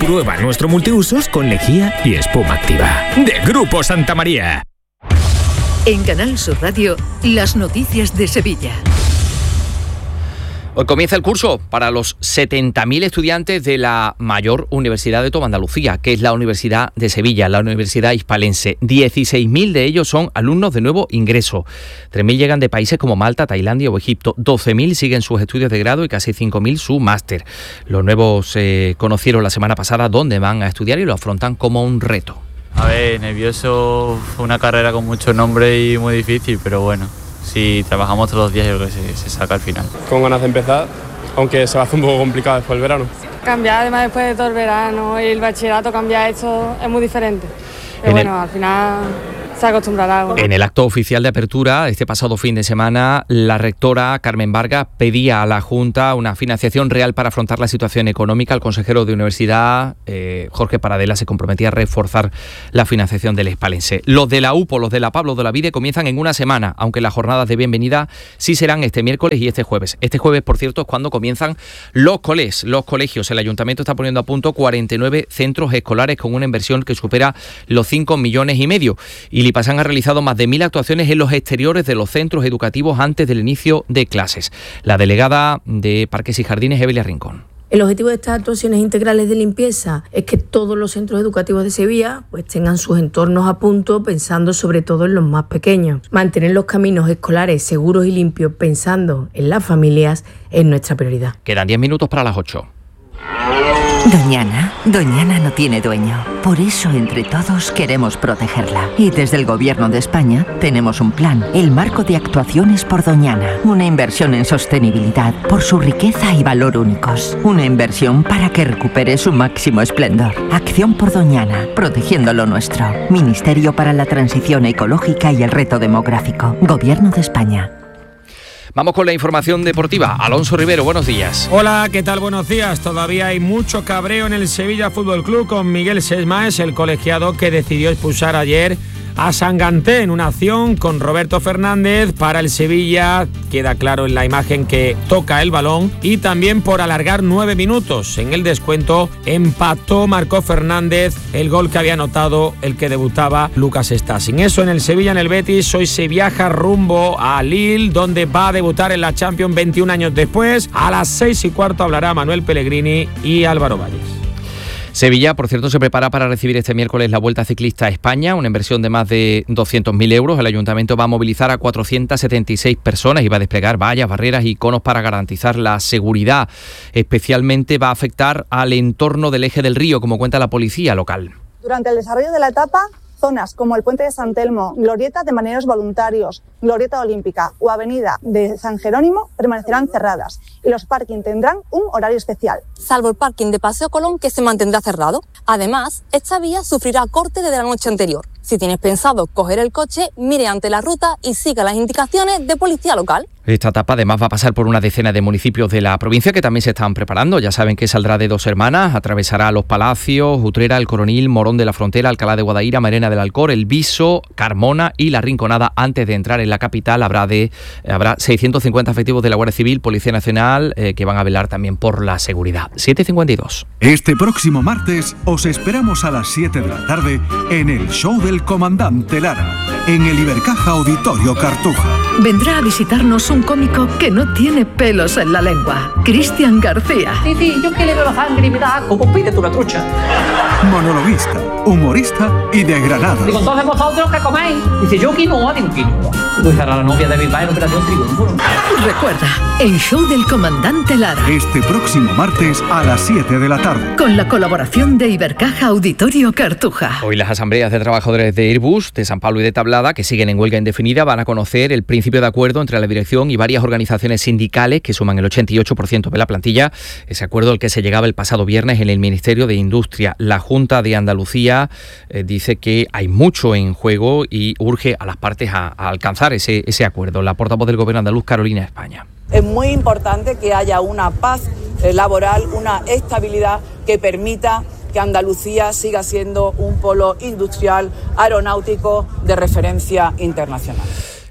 Prueba nuestro multiusos con lejía y espuma activa. De Grupo Santa María. En Canal Sur Radio, las noticias de Sevilla. Hoy comienza el curso para los 70.000 estudiantes de la mayor universidad de toda Andalucía, que es la Universidad de Sevilla, la Universidad Hispalense. 16.000 de ellos son alumnos de nuevo ingreso. 3.000 llegan de países como Malta, Tailandia o Egipto. 12.000 siguen sus estudios de grado y casi 5.000 su máster. Los nuevos conocieron la semana pasada dónde van a estudiar y lo afrontan como un reto. A ver, nervioso, fue una carrera con mucho nombre y muy difícil, pero bueno. Si trabajamos todos los días, yo creo que se saca al final. Con ganas de empezar, aunque se va a hacer un poco complicado después del verano. Cambiar además después de todo el verano y el bachillerato, cambiar esto es muy diferente. Pero bueno, al final se acostumbrará. En el acto oficial de apertura, este pasado fin de semana, la rectora Carmen Vargas pedía a la Junta una financiación real para afrontar la situación económica. El consejero de Universidad, Jorge Paradela, se comprometía a reforzar la financiación del hispalense. Los de la UPO, los de la Pablo de la Vide comienzan en una semana, aunque las jornadas de bienvenida sí serán este miércoles y este jueves. Este jueves, por cierto, es cuando comienzan los colegios. El Ayuntamiento está poniendo a punto 49 centros escolares con una inversión que supera los 5,5 millones. Y Lipasan ha realizado más de 1.000 actuaciones en los exteriores de los centros educativos antes del inicio de clases. La delegada de Parques y Jardines, Evelia Rincón. El objetivo de estas actuaciones integrales de limpieza es que todos los centros educativos de Sevilla tengan sus entornos a punto, pensando sobre todo en los más pequeños. Mantener los caminos escolares seguros y limpios, pensando en las familias, es nuestra prioridad. Quedan 10 minutos para las 8. Doñana no tiene dueño. Por eso, entre todos, queremos protegerla. Y desde el Gobierno de España tenemos un plan, el Marco de Actuaciones por Doñana. Una inversión en sostenibilidad por su riqueza y valor únicos. Una inversión para que recupere su máximo esplendor. Acción por Doñana, protegiendo lo nuestro. Ministerio para la Transición Ecológica y el Reto Demográfico. Gobierno de España. Vamos con la información deportiva. Alonso Rivero, buenos días. Hola, ¿qué tal? Buenos días. Todavía hay mucho cabreo en el Sevilla Fútbol Club con Miguel Sesmaes, el colegiado que decidió expulsar ayer a Sanganté en una acción con Roberto Fernández. Para el Sevilla queda claro en la imagen que toca el balón y también por alargar 9 minutos. En el descuento empató, marcó Fernández el gol que había anotado el que debutaba Lucas Está. Sin eso, en el Sevilla, en el Betis, hoy se viaja rumbo a Lille, donde va a debutar en la Champions 21 años después. A las 6:15 hablará Manuel Pellegrini y Álvaro Valles. Sevilla, por cierto, se prepara para recibir este miércoles la Vuelta Ciclista a España, una inversión de más de 200.000 euros. El Ayuntamiento va a movilizar a 476 personas y va a desplegar vallas, barreras y conos para garantizar la seguridad. Especialmente va a afectar al entorno del eje del río, como cuenta la policía local. Durante el desarrollo de la etapa, zonas como el Puente de San Telmo, Glorieta de Marineros Voluntarios, Glorieta Olímpica o Avenida de San Jerónimo permanecerán cerradas y los parking tendrán un horario especial. Salvo el parking de Paseo Colón, que se mantendrá cerrado. Además, esta vía sufrirá corte desde la noche anterior. Si tienes pensado coger el coche, mire ante la ruta y siga las indicaciones de policía local. Esta etapa además va a pasar por una decena de municipios de la provincia que también se están preparando. Ya saben que saldrá de Dos Hermanas, atravesará Los Palacios, Utrera, El Coronil, Morón de la Frontera, Alcalá de Guadaira, Marena del Alcor, El Viso, Carmona y La Rinconada. Antes de entrar en la capital habrá 650 efectivos de la Guardia Civil, Policía Nacional, que van a velar también por la seguridad. 7:52. Este próximo martes os esperamos a las 7 de la tarde en el show del Comandante Lara, en el Ibercaja Auditorio Cartuja. Vendrá a visitarnos un cómico que no tiene pelos en la lengua, Cristian García. Sí, yo que le veo la sangre y me da asco, pues pídete una trucha. Monologuista, humorista y de Granada. Digo, entonces vosotros ¿qué coméis? Dice, yo quinoa, digo quinoa. Pues era la novia de Bilbao en Operación Triunfo. Recuerda, el show del Comandante Lara. Este próximo martes a las 7 de la tarde. Con la colaboración de Ibercaja Auditorio Cartuja. Hoy las asambleas de trabajadores de Airbus, de San Pablo y de Tablada, que siguen en huelga indefinida, van a conocer el principio de acuerdo entre la dirección y varias organizaciones sindicales que suman el 88% de la plantilla. Ese acuerdo al que se llegaba el pasado viernes en el Ministerio de Industria. La Junta de Andalucía dice que hay mucho en juego y urge a las partes a alcanzar ese acuerdo. La portavoz del Gobierno andaluz, Carolina España. Es muy importante que haya una paz laboral, una estabilidad que permita que Andalucía siga siendo un polo industrial aeronáutico de referencia internacional.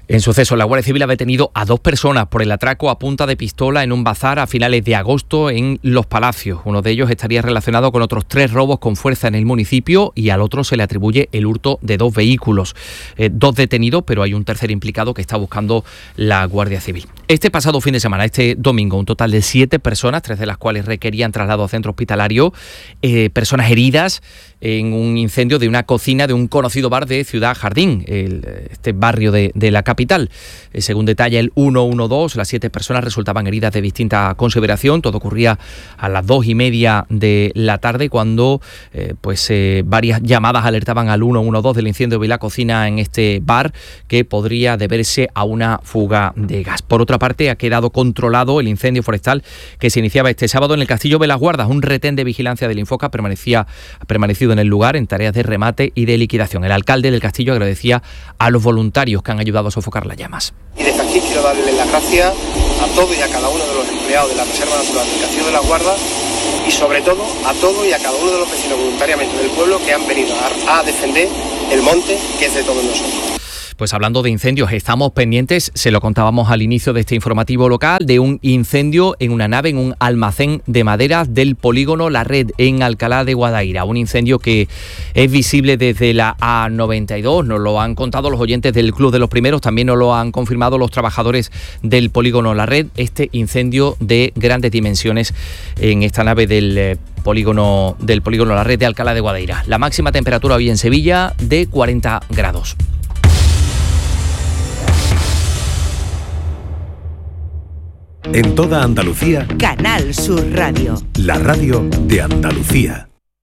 En suceso, la Guardia Civil ha detenido a 2 personas por el atraco a punta de pistola en un bazar a finales de agosto en Los Palacios. Uno de ellos estaría relacionado con otros 3 robos con fuerza en el municipio y al otro se le atribuye el hurto de 2 vehículos. 2 detenidos, pero hay un tercer implicado que está buscando la Guardia Civil. Este pasado fin de semana, este domingo, un total de 7 personas, 3 de las cuales requerían traslado a centro hospitalario, personas heridas en un incendio de una cocina de un conocido bar de Ciudad Jardín, este barrio de la capital. Según detalla el 112, las 7 personas resultaban heridas de distinta consideración. Todo ocurría a las 2:30 de la tarde cuando varias llamadas alertaban al 112 del incendio de la cocina en este bar, que podría deberse a una fuga de gas. Por otra parte, ha quedado controlado el incendio forestal que se iniciaba este sábado en el Castillo de las Guardas. Un retén de vigilancia del Infoca ha permanecido en el lugar en tareas de remate y de liquidación. El alcalde del castillo agradecía a los voluntarios que han ayudado a sofocar las llamas. Y desde aquí quiero darle las gracias a todos y a cada uno de los empleados de la Reserva Natural del Castillo de las Guardas y sobre todo a todos y a cada uno de los vecinos voluntariamente del pueblo que han venido a defender el monte, que es de todos nosotros. Pues hablando de incendios, estamos pendientes, se lo contábamos al inicio de este informativo local, de un incendio en una nave, en un almacén de maderas del polígono La Red, en Alcalá de Guadaira. Un incendio que es visible desde la A92, nos lo han contado los oyentes del Club de los Primeros, también nos lo han confirmado los trabajadores del polígono La Red. Este incendio de grandes dimensiones en esta nave del polígono La Red de Alcalá de Guadaira. La máxima temperatura hoy en Sevilla de 40 grados. En toda Andalucía, Canal Sur Radio. La radio de Andalucía.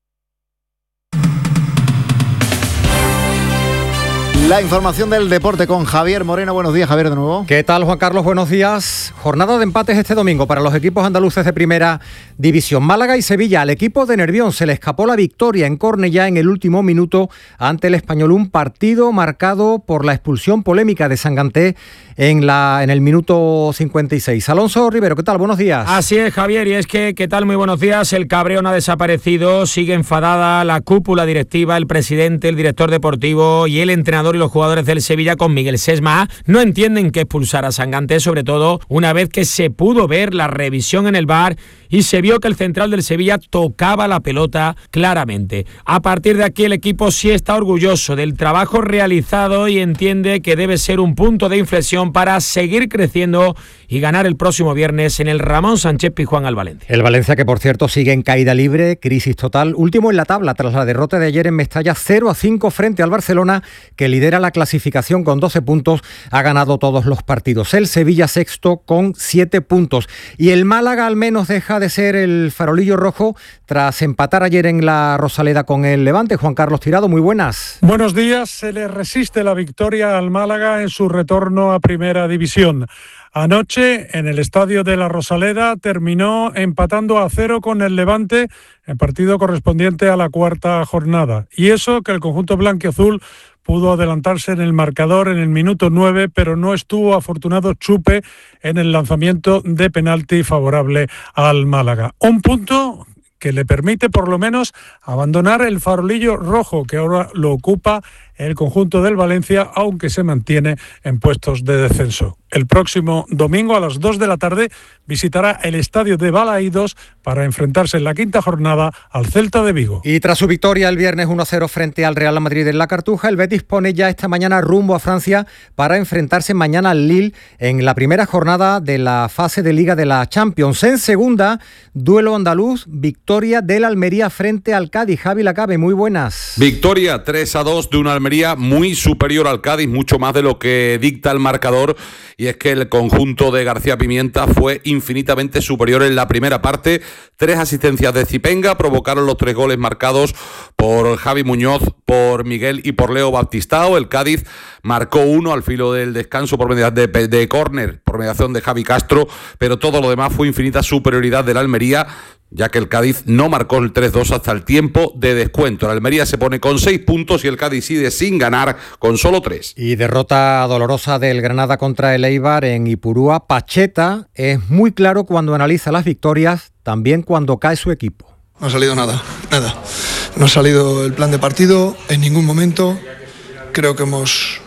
La información del deporte con Javier Moreno. Buenos días, Javier, de nuevo. ¿Qué tal, Juan Carlos? Buenos días. Jornada de empates este domingo para los equipos andaluces de primera división. Málaga y Sevilla. Al equipo de Nervión se le escapó la victoria en Cornellá en el último minuto ante el Español. Un partido marcado por la expulsión polémica de Sanganté en el minuto 56. Alonso Rivero, ¿qué tal? Buenos días. Así es, Javier, y es que, ¿qué tal? Muy buenos días. El cabreo no ha desaparecido, sigue enfadada la cúpula directiva, el presidente, el director deportivo y el entrenador y los jugadores del Sevilla con Miguel Sesma. No entienden que expulsar a Sanganté, sobre todo una vez que se pudo ver la revisión en el VAR y se vio que el central del Sevilla tocaba la pelota claramente. A partir de aquí el equipo sí está orgulloso del trabajo realizado y entiende que debe ser un punto de inflexión para seguir creciendo y ganar el próximo viernes en el Ramón Sánchez Pizjuán al Valencia. El Valencia, que por cierto sigue en caída libre, crisis total, último en la tabla tras la derrota de ayer en Mestalla 0-5 frente al Barcelona, que lidera la clasificación con 12 puntos, ha ganado todos los partidos. El Sevilla sexto con 7 puntos y el Málaga al menos deja de ser el farolillo rojo tras empatar ayer en la Rosaleda con el Levante. Juan Carlos Tirado, muy buenas. Buenos días. Se le resiste la victoria al Málaga en su retorno a Primera División. Anoche, en el estadio de la Rosaleda, terminó empatando a 0 con el Levante, en partido correspondiente a la cuarta jornada. Y eso que el conjunto blanquiazul pudo adelantarse en el marcador en el minuto 9, pero no estuvo afortunado Chupe en el lanzamiento de penalti favorable al Málaga. Un punto que le permite por lo menos abandonar el farolillo rojo, que ahora lo ocupa el conjunto del Valencia, aunque se mantiene en puestos de descenso. El próximo domingo a las 2 de la tarde visitará el estadio de Balaídos para enfrentarse en la quinta jornada al Celta de Vigo. Y tras su victoria el viernes 1-0 frente al Real Madrid en la Cartuja, el Betis pone ya esta mañana rumbo a Francia para enfrentarse mañana al Lille en la primera jornada de la fase de Liga de la Champions. En segunda, duelo andaluz, victoria del Almería frente al Cádiz. Javi Lacabe, muy buenas. Victoria 3-2 de un Almería muy superior al Cádiz, mucho más de lo que dicta el marcador, y es que el conjunto de García Pimienta fue infinitamente superior en la primera parte. 3 asistencias de Zipenga provocaron los 3 goles marcados por Javi Muñoz, por Miguel y por Leo Baptistao. El Cádiz marcó 1 al filo del descanso por mediación de córner, por mediación de Javi Castro, pero todo lo demás fue infinita superioridad del Almería, ya que el Cádiz no marcó el 3-2 hasta el tiempo de descuento. El Almería se pone con 6 puntos y el Cádiz sigue sin ganar con solo 3. Y derrota dolorosa del Granada contra el Eibar en Ipurúa. Pacheta es muy claro cuando analiza las victorias, también cuando cae su equipo. No ha salido nada. No ha salido el plan de partido en ningún momento. Creo que hemos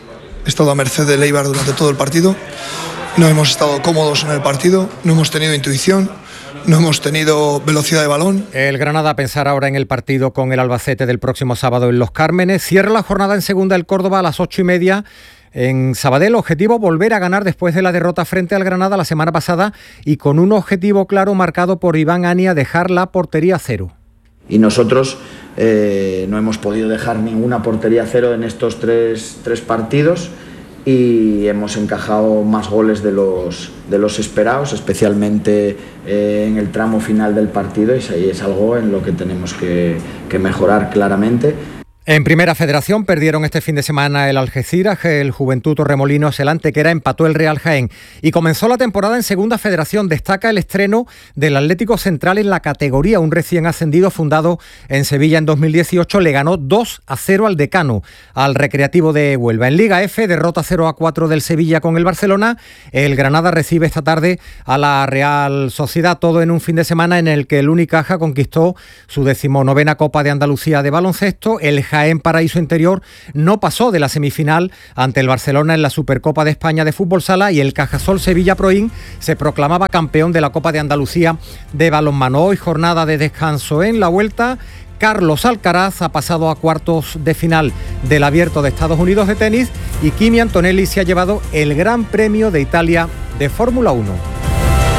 estado a merced del Eibar durante todo el partido, no hemos estado cómodos en el partido, no hemos tenido intuición, no hemos tenido velocidad de balón. El Granada pensará ahora en el partido con el Albacete del próximo sábado en Los Cármenes. Cierra la jornada en segunda el Córdoba a las 8:30 en Sabadell. Objetivo volver a ganar después de la derrota frente al Granada la semana pasada y con un objetivo claro marcado por Iván Ania, dejar la portería a cero. Y nosotros no hemos podido dejar ninguna portería a cero en estos tres partidos y hemos encajado más goles de los esperados, especialmente en el tramo final del partido, y es algo en lo que tenemos que mejorar claramente. En Primera Federación perdieron este fin de semana el Algeciras, el Juventud Torremolinos, el Antequera, empató el Real Jaén y comenzó la temporada en Segunda Federación. Destaca el estreno del Atlético Central en la categoría, un recién ascendido fundado en Sevilla en 2018, le ganó 2-0 al Decano, al Recreativo de Huelva. En Liga F, derrota 0-4 del Sevilla con el Barcelona. El Granada recibe esta tarde a la Real Sociedad, todo en un fin de semana en el que el Unicaja conquistó su 19ª Copa de Andalucía de baloncesto. El Jaén Paraíso Interior no pasó de la semifinal ante el Barcelona en la Supercopa de España de Fútbol Sala y el Cajasol Sevilla Proin se proclamaba campeón de la Copa de Andalucía de balonmano. Hoy jornada de descanso en la vuelta. Carlos Alcaraz ha pasado a cuartos de final del Abierto de Estados Unidos de tenis y Kimi Antonelli se ha llevado el Gran Premio de Italia de Fórmula 1.